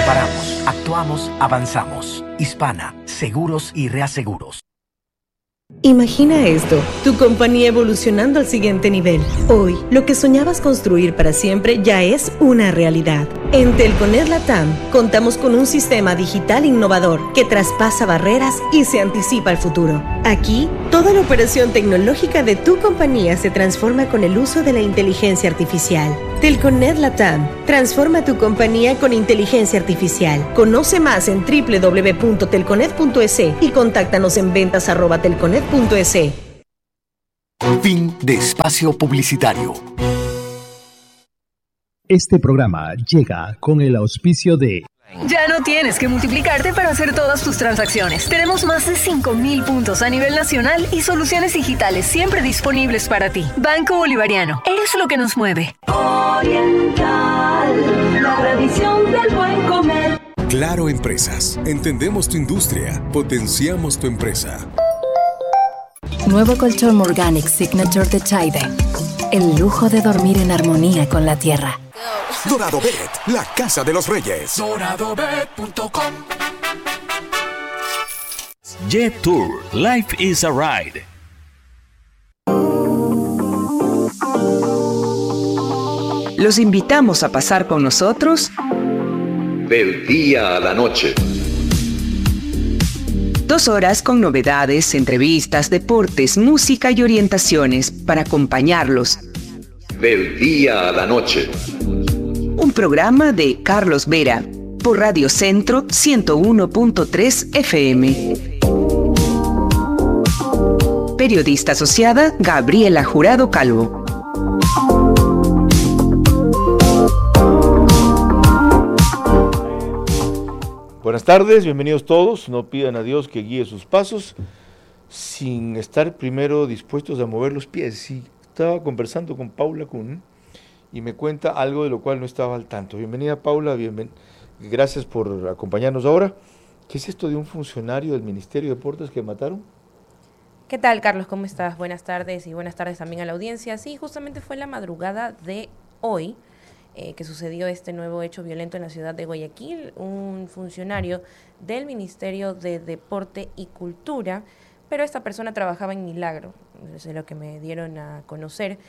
paramos, actuamos, avanzamos. Hispana, seguros y reaseguros. Imagina esto, tu compañía evolucionando al siguiente nivel. Hoy, lo que soñabas construir para siempre ya es una realidad. En Telconet Latam, contamos con un sistema digital innovador que traspasa barreras y se anticipa al futuro. Aquí, toda la operación tecnológica de tu compañía se transforma con el uso de la inteligencia artificial. Telconet Latam, transforma tu compañía con inteligencia artificial. Conoce más en www.telconet.es y contáctanos en ventas@telconet.es. Fin de espacio publicitario. Este programa llega con el auspicio de... Ya no tienes que multiplicarte para hacer todas tus transacciones. Tenemos más de 5,000 puntos a nivel nacional y soluciones digitales siempre disponibles para ti. Banco Bolivariano, eres lo que nos mueve. Oriental, la tradición del buen comer. Claro Empresas, entendemos tu industria, potenciamos tu empresa. Nuevo colchón Morganic Signature de Chaide. El lujo de dormir en armonía con la tierra. Dorado Bet, la casa de los reyes. DoradoBet.com. Jet Tour, Life is a Ride. Los invitamos a pasar con nosotros del día a la noche. 2 horas con novedades, entrevistas, deportes, música y orientaciones para acompañarlos. Del día a la noche. Un programa de Carlos Vera por Radio Centro 101.3 FM. Periodista asociada Gabriela Jurado Calvo. Buenas tardes, bienvenidos todos. No pidan a Dios que guíe sus pasos sin estar primero dispuestos a mover los pies. Sí, estaba conversando con Paula Kuhn y me cuenta algo de lo cual no estaba al tanto. Bienvenida, Paula, gracias por acompañarnos ahora. ¿Qué es esto de un funcionario del Ministerio de Deportes que mataron? ¿Qué tal, Carlos? ¿Cómo estás? Buenas tardes y buenas tardes también a la audiencia. Sí, justamente fue la madrugada de hoy que sucedió este nuevo hecho violento en la ciudad de Guayaquil. Un funcionario del Ministerio de Deporte y Cultura, pero esta persona trabajaba en Milagro, desde lo que me dieron a conocer.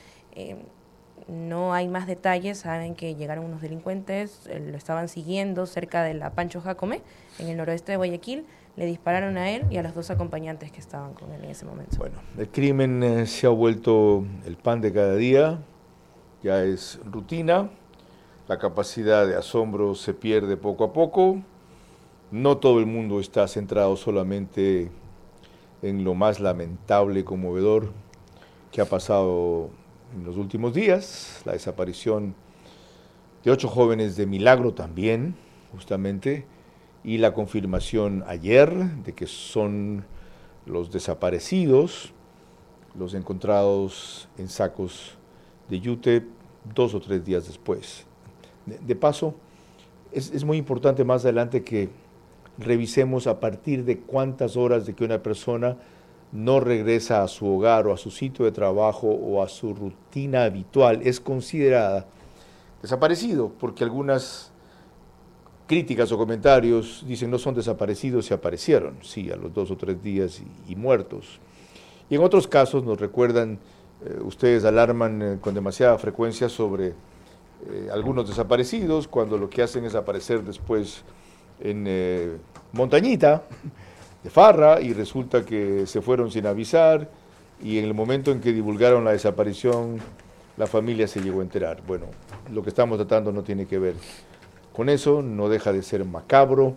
No hay más detalles, saben que llegaron unos delincuentes, lo estaban siguiendo cerca de la Pancho Jacome, en el noroeste de Guayaquil, le dispararon a él y a los 2 acompañantes que estaban con él en ese momento. Bueno, el crimen se ha vuelto el pan de cada día, ya es rutina, la capacidad de asombro se pierde poco a poco, no todo el mundo está centrado solamente en lo más lamentable y conmovedor que ha pasado en los últimos días, la desaparición de 8 jóvenes de Milagro también, justamente, y la confirmación ayer de que son los desaparecidos, los encontrados en sacos de yute 2 o 3 días después. De paso, es muy importante más adelante que revisemos a partir de cuántas horas de que una persona no regresa a su hogar o a su sitio de trabajo o a su rutina habitual, es considerada desaparecido, porque algunas críticas o comentarios dicen no son desaparecidos, se aparecieron, sí, a los 2 o 3 días y muertos. Y en otros casos nos recuerdan, ustedes alarman con demasiada frecuencia sobre algunos desaparecidos, cuando lo que hacen es aparecer después en Montañita, de farra, y resulta que se fueron sin avisar, y en el momento en que divulgaron la desaparición, la familia se llegó a enterar. Bueno, lo que estamos tratando no tiene que ver con eso, no deja de ser macabro,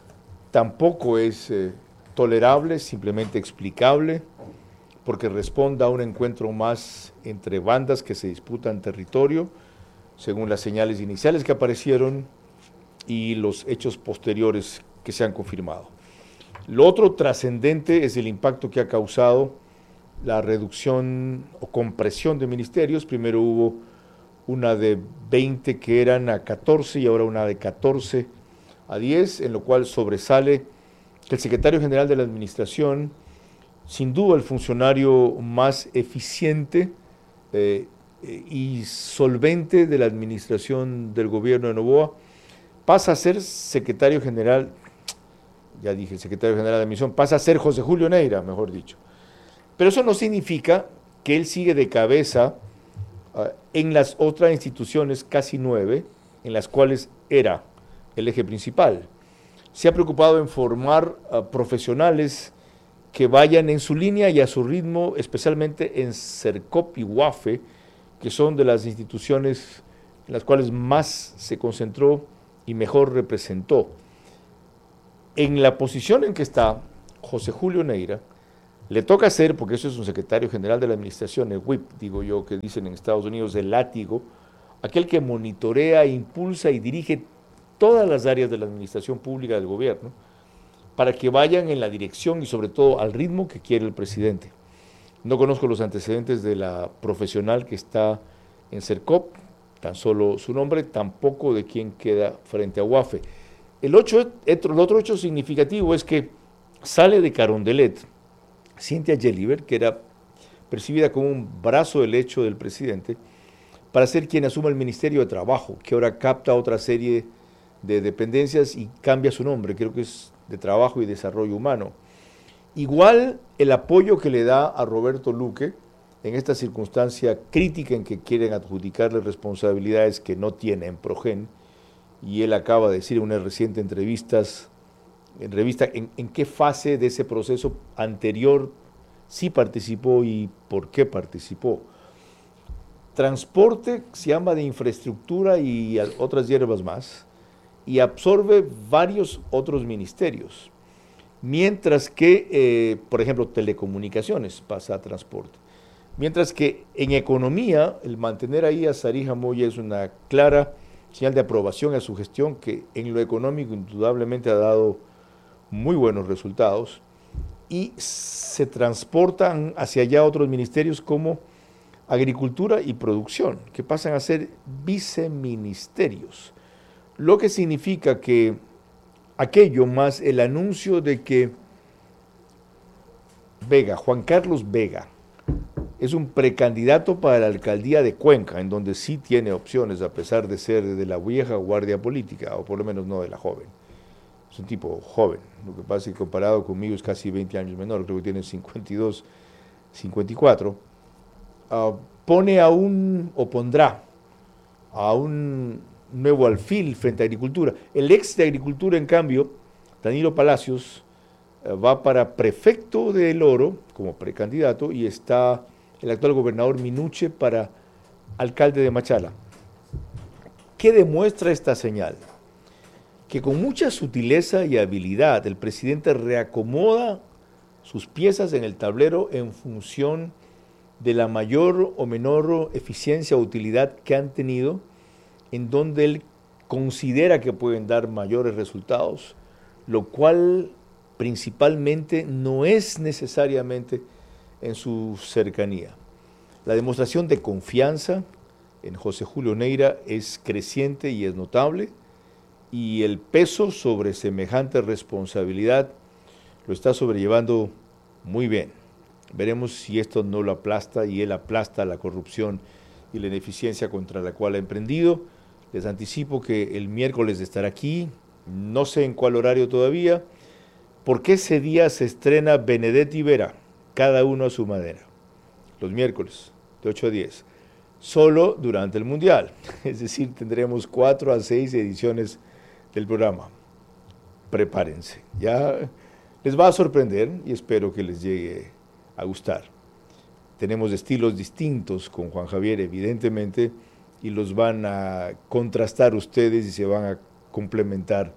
tampoco es tolerable, simplemente explicable, porque responde a un encuentro más entre bandas que se disputan territorio, según las señales iniciales que aparecieron y los hechos posteriores que se han confirmado. Lo otro trascendente es el impacto que ha causado la reducción o compresión de ministerios. Primero hubo una de 20 que eran a 14 y ahora una de 14 a 10, en lo cual sobresale que el secretario general de la administración, sin duda el funcionario más eficiente y solvente de la administración del gobierno de Noboa, pasa a ser secretario general, ya dije, el secretario general de admisión, pasa a ser José Julio Neira, mejor dicho. Pero eso no significa que él sigue de cabeza en las otras instituciones, casi 9, en las cuales era el eje principal. Se ha preocupado en formar profesionales que vayan en su línea y a su ritmo, especialmente en CERCOP y UAFE, que son de las instituciones en las cuales más se concentró y mejor representó. En la posición en que está José Julio Neira, le toca ser, porque eso es un secretario general de la administración, el whip, digo yo, que dicen en Estados Unidos, el látigo, aquel que monitorea, impulsa y dirige todas las áreas de la administración pública del gobierno, para que vayan en la dirección y sobre todo al ritmo que quiere el presidente. No conozco los antecedentes de la profesional que está en CERCOP, tan solo su nombre, tampoco de quién queda frente a UAFE. El otro hecho significativo es que sale de Carondelet Cynthia Gelliver, que era percibida como un brazo derecho del presidente, para ser quien asuma el Ministerio de Trabajo, que ahora capta otra serie de dependencias y cambia su nombre, creo que es de Trabajo y Desarrollo Humano. Igual el apoyo que le da a Roberto Luque en esta circunstancia crítica en que quieren adjudicarle responsabilidades que no tiene en Progen, y él acaba de decir en una reciente entrevista en qué fase de ese proceso anterior sí participó y por qué participó. Transporte se llama de infraestructura y otras hierbas más, y absorbe varios otros ministerios, mientras que, por ejemplo, telecomunicaciones pasa a transporte. Mientras que en economía, el mantener ahí a Sarija Moya es una clara señal de aprobación a su gestión, que en lo económico indudablemente ha dado muy buenos resultados, y se transportan hacia allá otros ministerios como Agricultura y Producción, que pasan a ser viceministerios, lo que significa que aquello más el anuncio de que Juan Carlos Vega, es un precandidato para la alcaldía de Cuenca, en donde sí tiene opciones, a pesar de ser de la vieja guardia política, o por lo menos no de la joven. Es un tipo joven, lo que pasa es que comparado conmigo es casi 20 años menor, creo que tiene 52, 54. Pondrá a un nuevo alfil frente a Agricultura. El ex de Agricultura, en cambio, Danilo Palacios, va para prefecto de El Oro como precandidato, y está el actual gobernador Minuche para alcalde de Machala. ¿Qué demuestra esta señal? Que con mucha sutileza y habilidad el presidente reacomoda sus piezas en el tablero en función de la mayor o menor eficiencia o utilidad que han tenido, en donde él considera que pueden dar mayores resultados, lo cual principalmente no es necesariamente en su cercanía. La demostración de confianza en José Julio Neira es creciente y es notable, y el peso sobre semejante responsabilidad lo está sobrellevando muy bien. Veremos si esto no lo aplasta y él aplasta la corrupción y la ineficiencia contra la cual ha emprendido. Les anticipo que el miércoles estará aquí, no sé en cuál horario todavía, porque ese día se estrena Benedetti Vera, cada uno a su manera, los miércoles de 8 a 10, solo durante el Mundial, es decir, tendremos 4 a 6 ediciones del programa. Prepárense, ya les va a sorprender y espero que les llegue a gustar. Tenemos estilos distintos con Juan Javier, evidentemente, y los van a contrastar ustedes y se van a complementar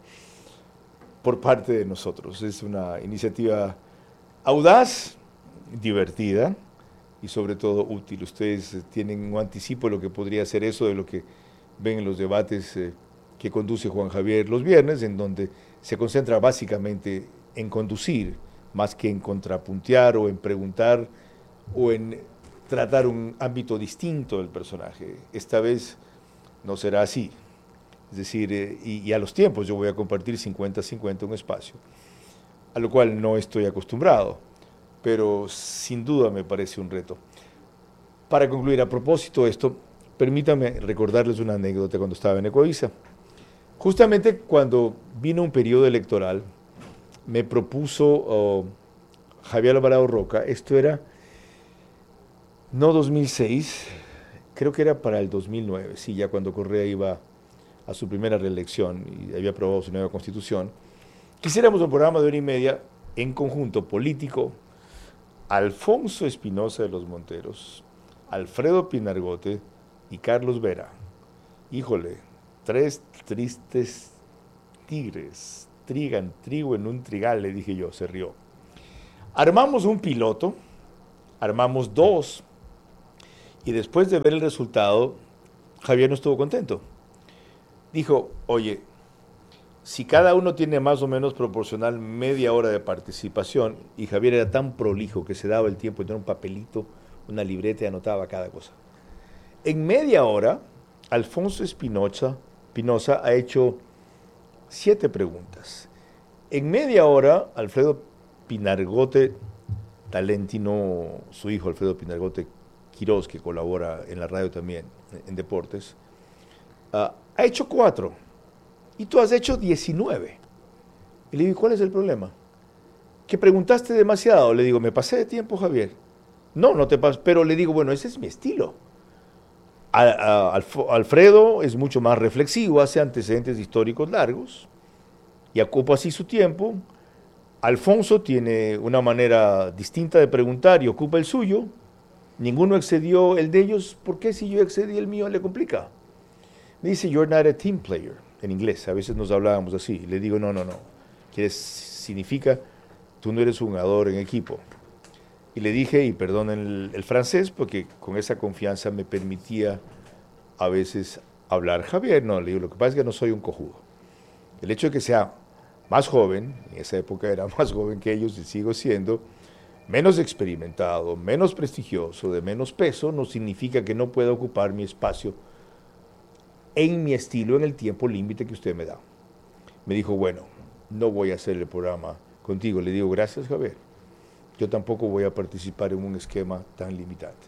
por parte de nosotros. Es una iniciativa audaz, divertida y sobre todo útil. Ustedes tienen un anticipo de lo que podría ser eso, de lo que ven en los debates que conduce Juan Javier los viernes, en donde se concentra básicamente en conducir, más que en contrapuntear o en preguntar o en tratar un ámbito distinto del personaje. Esta vez no será así. Es decir, y a los tiempos yo voy a compartir 50-50 un espacio, a lo cual no estoy acostumbrado, pero sin duda me parece un reto. Para concluir, a propósito de esto, permítame recordarles una anécdota cuando estaba en Ecoavisa. Justamente cuando vino un periodo electoral, me propuso Javier Alvarado Roca, esto era no 2006, creo que era para el 2009, sí, ya cuando Correa iba a su primera reelección y había aprobado su nueva constitución, quisiéramos un programa de 1 h 30 en conjunto político, Alfonso Espinosa de los Monteros, Alfredo Pinargote y Carlos Vera. Híjole, 3 tristes tigres, trigan trigo en un trigal, le dije yo, se rió. Armamos un piloto, armamos 2, y después de ver el resultado, Javier no estuvo contento. Dijo, oye, si cada uno tiene más o menos proporcional media hora de participación, y Javier era tan prolijo que se daba el tiempo de tener un papelito, una libreta y anotaba cada cosa. En media hora, Alfonso Espinosa ha hecho 7 preguntas. En media hora, Alfredo Pinargote Talentino, su hijo Alfredo Pinargote Quiroz, que colabora en la radio también, en deportes, ha hecho 4. Y tú has hecho 19. Y le digo, ¿cuál es el problema? Que preguntaste demasiado. Le digo, ¿me pasé de tiempo, Javier? No te pasé, pero le digo, bueno, ese es mi estilo. Alfredo es mucho más reflexivo, hace antecedentes históricos largos y ocupa así su tiempo. Alfonso tiene una manera distinta de preguntar y ocupa el suyo. Ninguno excedió el de ellos. ¿Por qué si yo excedí el mío le complica? Me dice, you're not a team player, en inglés. A veces nos hablábamos así. Le digo, no. Significa, tú no eres un jugador en equipo. Y le dije, y perdonen el francés, porque con esa confianza me permitía a veces hablar. Javier, no, le digo, lo que pasa es que no soy un cojudo. El hecho de que sea más joven, en esa época era más joven que ellos y sigo siendo, menos experimentado, menos prestigioso, de menos peso, no significa que no pueda ocupar mi espacio en mi estilo, en el tiempo límite que usted me da. Me dijo, bueno, no voy a hacer el programa contigo. Le digo, gracias, Javier. Yo tampoco voy a participar en un esquema tan limitante.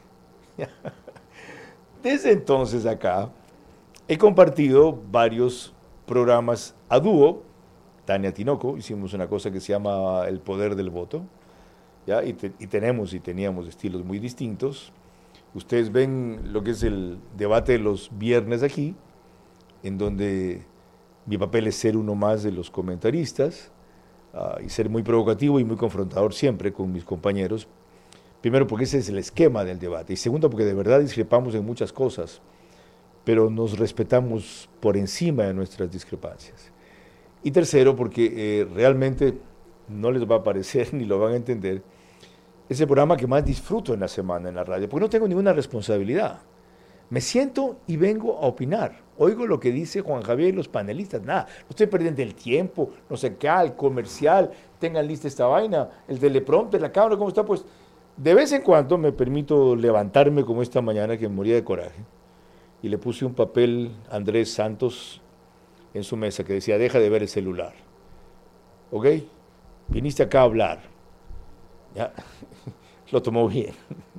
Desde entonces acá he compartido varios programas a dúo. Tania Tinoco, hicimos una cosa que se llama El Poder del Voto, ¿ya? Y teníamos estilos muy distintos. Ustedes ven lo que es el debate de los viernes aquí, en donde mi papel es ser uno más de los comentaristas, y ser muy provocativo y muy confrontador siempre con mis compañeros. Primero, porque ese es el esquema del debate, y segundo, porque de verdad discrepamos en muchas cosas, pero nos respetamos por encima de nuestras discrepancias. Y tercero, porque realmente no les va a parecer ni lo van a entender, es el programa que más disfruto en la semana en la radio, porque no tengo ninguna responsabilidad. Me siento y vengo a opinar. Oigo lo que dice Juan Javier y los panelistas. Nada, no estoy perdiendo el tiempo, no sé qué, el comercial, tengan lista esta vaina, el teleprompter, la cámara, ¿cómo está? Pues de vez en cuando me permito levantarme como esta mañana que me moría de coraje. Y le puse un papel a Andrés Santos en su mesa que decía, deja de ver el celular. ¿Ok? Viniste acá a hablar. Ya, lo tomó bien.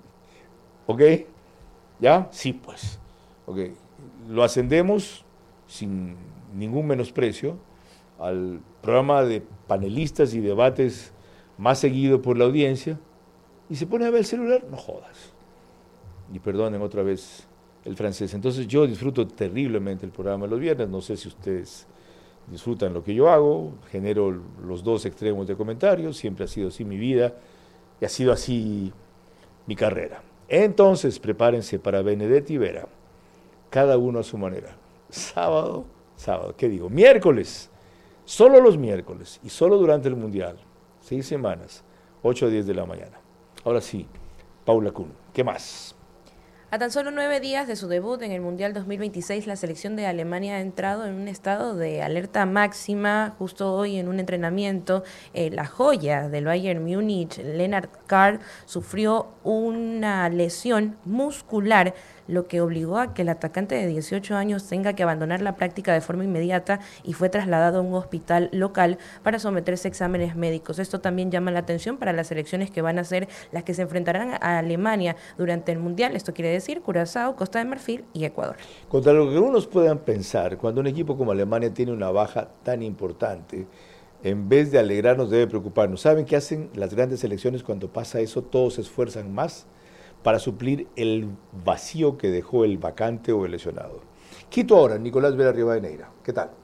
¿Ok? ¿Ya? Sí, pues. Ok. Lo ascendemos sin ningún menosprecio al programa de panelistas y debates más seguido por la audiencia y se pone a ver el celular, no jodas. Y perdonen otra vez el francés. Entonces yo disfruto terriblemente el programa de los viernes, no sé si ustedes disfrutan lo que yo hago, genero los dos extremos de comentarios, siempre ha sido así mi vida y ha sido así mi carrera. Entonces prepárense para Benedetti y Vera, cada uno a su manera. Sábado, ¿qué digo? Miércoles, solo los miércoles y solo durante el Mundial, 6 semanas, 8 a 10 de la mañana. Ahora sí, Paula Kuhn, ¿qué más? A tan solo 9 días de su debut en el Mundial 2026, la selección de Alemania ha entrado en un estado de alerta máxima. Justo hoy en un entrenamiento, la joya del Bayern Múnich, Lennart Kär, sufrió una lesión muscular, lo que obligó a que el atacante de 18 años tenga que abandonar la práctica de forma inmediata y fue trasladado a un hospital local para someterse a exámenes médicos. Esto también llama la atención para las selecciones que van a ser las que se enfrentarán a Alemania durante el Mundial. Esto quiere decir Curazao, Costa de Marfil y Ecuador. Contra lo que unos puedan pensar, cuando un equipo como Alemania tiene una baja tan importante, en vez de alegrarnos debe preocuparnos. ¿Saben qué hacen las grandes selecciones cuando pasa eso? Todos se esfuerzan más para suplir el vacío que dejó el vacante o el lesionado. Quito ahora, Nicolás Vera Rivadeneira. ¿Qué tal?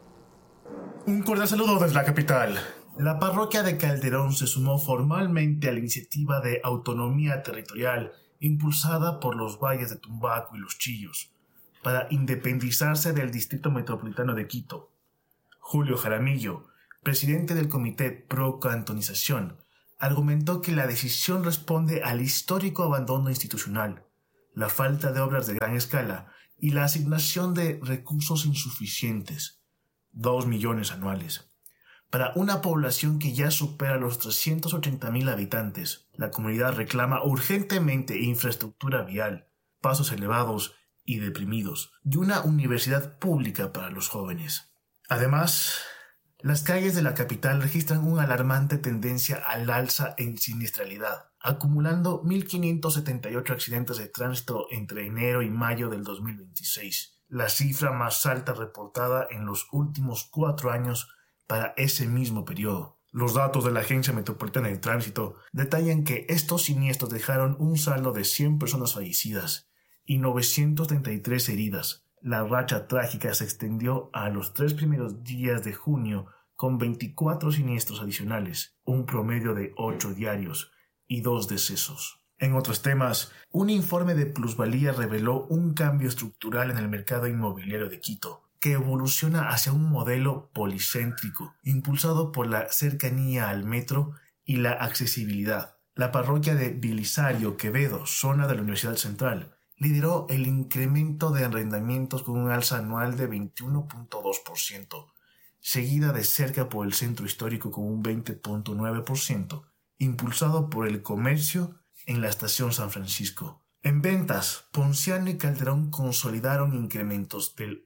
Un cordial saludo desde la capital. La parroquia de Calderón se sumó formalmente a la iniciativa de autonomía territorial impulsada por los valles de Tumbaco y Los Chillos para independizarse del Distrito Metropolitano de Quito. Julio Jaramillo, presidente del Comité Pro Cantonización, argumentó que la decisión responde al histórico abandono institucional, la falta de obras de gran escala y la asignación de recursos insuficientes, 2 millones anuales. Para una población que ya supera los 380.000 habitantes, la comunidad reclama urgentemente infraestructura vial, pasos elevados y deprimidos, y una universidad pública para los jóvenes. Además, las calles de la capital registran una alarmante tendencia al alza en siniestralidad, acumulando 1.578 accidentes de tránsito entre enero y mayo del 2026, la cifra más alta reportada en los últimos 4 años para ese mismo periodo. Los datos de la Agencia Metropolitana de Tránsito detallan que estos siniestros dejaron un saldo de 100 personas fallecidas y 933 heridas. La racha trágica se extendió a los 3 primeros días de junio con 24 siniestros adicionales, un promedio de 8 diarios y 2 decesos. En otros temas, un informe de plusvalía reveló un cambio estructural en el mercado inmobiliario de Quito, que evoluciona hacia un modelo policéntrico, impulsado por la cercanía al metro y la accesibilidad. La parroquia de Belisario Quevedo, zona de la Universidad Central, lideró el incremento de arrendamientos con un alza anual de 21.2%, seguida de cerca por el centro histórico con un 20.9%, impulsado por el comercio en la estación San Francisco. En ventas, Ponciano y Calderón consolidaron incrementos del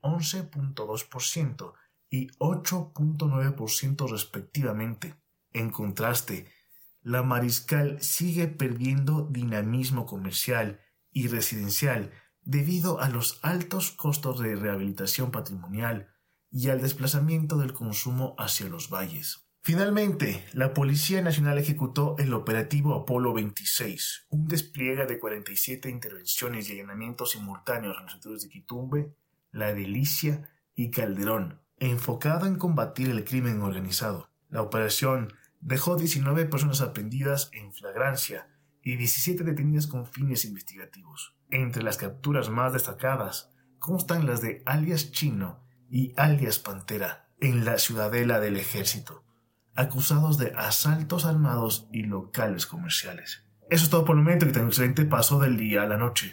11.2% y 8.9% respectivamente. En contraste, la Mariscal sigue perdiendo dinamismo comercial y residencial debido a los altos costos de rehabilitación patrimonial y al desplazamiento del consumo hacia los valles. Finalmente, la Policía Nacional ejecutó el operativo Apolo 26, un despliegue de 47 intervenciones y allanamientos simultáneos en los sectores de Quitumbe, La Delicia y Calderón, enfocado en combatir el crimen organizado. La operación dejó 19 personas aprehendidas en flagrancia y 17 detenidas con fines investigativos. Entre las capturas más destacadas constan las de alias Chino y alias Pantera en la Ciudadela del Ejército, acusados de asaltos armados y locales comerciales. Eso es todo por el momento, que tengan un excelente paso del día a la noche.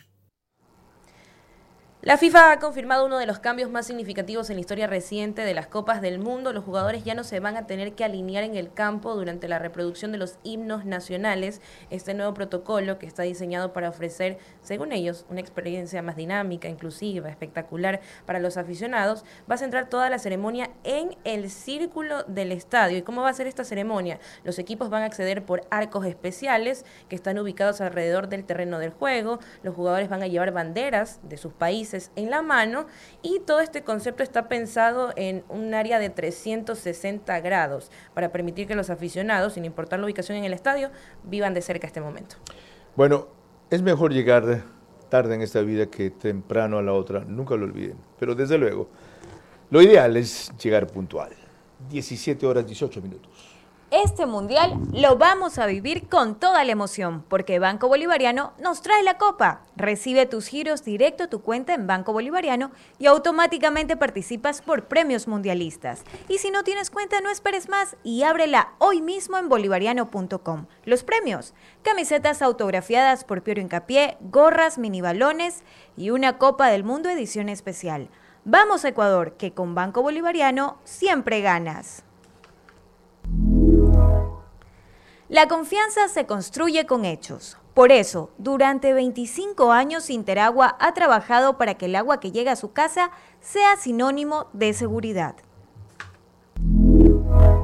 La FIFA ha confirmado uno de los cambios más significativos en la historia reciente de las Copas del Mundo. Los jugadores ya no se van a tener que alinear en el campo durante la reproducción de los himnos nacionales. Este nuevo protocolo, que está diseñado para ofrecer, según ellos, una experiencia más dinámica, inclusiva, espectacular para los aficionados, va a centrar toda la ceremonia en el círculo del estadio. ¿Y cómo va a ser esta ceremonia? Los equipos van a acceder por arcos especiales que están ubicados alrededor del terreno del juego. Los jugadores van a llevar banderas de sus países en la mano, y todo este concepto está pensado en un área de 360 grados para permitir que los aficionados, sin importar la ubicación en el estadio, vivan de cerca este momento. Bueno, es mejor llegar tarde en esta vida que temprano a la otra, nunca lo olviden, pero desde luego lo ideal es llegar puntual. 17 horas 18 minutos. Este mundial lo vamos a vivir con toda la emoción, porque Banco Bolivariano nos trae la copa. Recibe tus giros directo a tu cuenta en Banco Bolivariano y automáticamente participas por premios mundialistas. Y si no tienes cuenta, no esperes más y ábrela hoy mismo en bolivariano.com. Los premios: camisetas autografiadas por Piero Hincapié, gorras, mini balones y una Copa del Mundo edición especial. Vamos a Ecuador, que con Banco Bolivariano siempre ganas. La confianza se construye con hechos. Por eso, durante 25 años Interagua ha trabajado para que el agua que llega a su casa sea sinónimo de seguridad.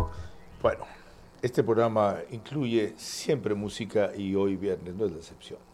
Bueno, este programa incluye siempre música y hoy viernes no es la excepción.